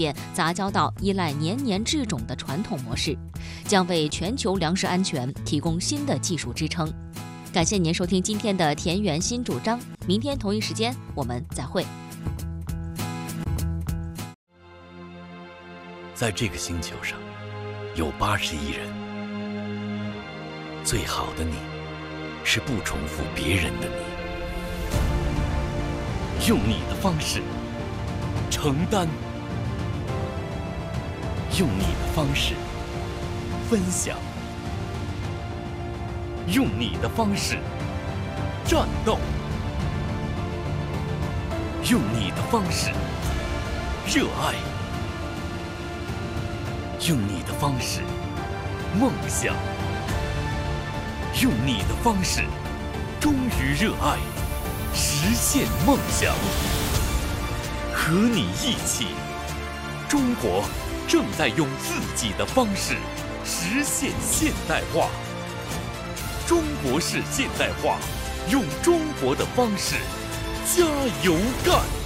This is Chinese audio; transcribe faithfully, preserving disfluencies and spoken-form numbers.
变杂交到依赖年年制种的传统模式，将为全球粮食安全提供新的技术支撑。感谢您收听今天的田园新主张，明天同一时间我们再会。 在这个星球上，有八十亿人，最好的你，是不重复别人的你，用你的方式承担，用你的方式分享，用你的方式战斗，用你的方式热爱，用你的方式梦想，用你的方式忠于热爱，实现梦想。和你一起，中国正在用自己的方式实现现代化。中国式现代化，用中国的方式加油干！